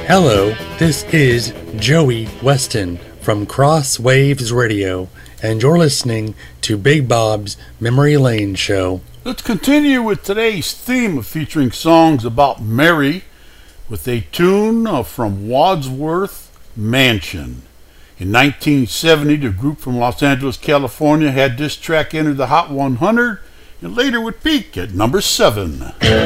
Hello, this is Joey Weston from Cross Waves Radio, and you're listening to Big Bob's Memory Lane Show. Let's continue with today's theme of featuring songs about Mary with a tune from Wadsworth Mansion. In 1970, the group from Los Angeles, California had this track enter the Hot 100 and later would peak at number 7.